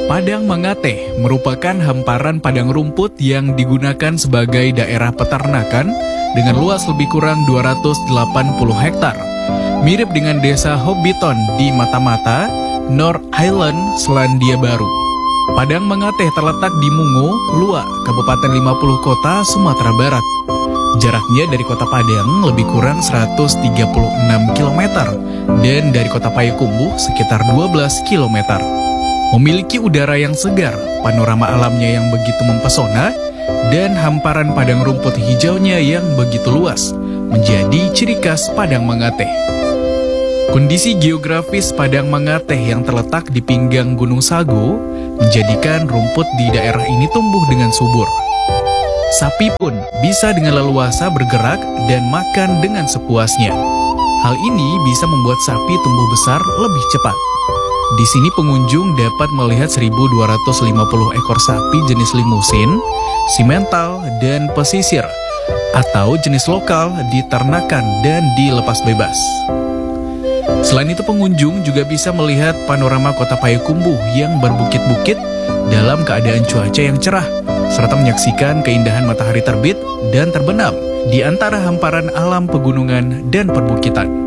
Padang Mangateh merupakan hamparan padang rumput yang digunakan sebagai daerah peternakan dengan luas lebih kurang 280 hektar. Mirip dengan desa Hobbiton di Mata-Mata, North Island, Selandia Baru. Padang Mangateh terletak di Mungo, Lua, Kabupaten 50 Kota, Sumatera Barat. Jaraknya dari kota Padang lebih kurang 136 km dan dari kota Payakumbuh sekitar 12 km. Memiliki udara yang segar, panorama alamnya yang begitu mempesona, dan hamparan padang rumput hijaunya yang begitu luas, menjadi ciri khas Padang Mangateh. Kondisi geografis Padang Mangateh yang terletak di pinggang Gunung Sago menjadikan rumput di daerah ini tumbuh dengan subur. Sapi pun bisa dengan leluasa bergerak dan makan dengan sepuasnya. Hal ini bisa membuat sapi tumbuh besar lebih cepat. Di sini pengunjung dapat melihat 1.250 ekor sapi jenis limusin, simental, dan pesisir, atau jenis lokal diternakan dan dilepas bebas. Selain itu pengunjung juga bisa melihat panorama kota Payakumbuh yang berbukit-bukit dalam keadaan cuaca yang cerah, serta menyaksikan keindahan matahari terbit dan terbenam di antara hamparan alam pegunungan dan perbukitan.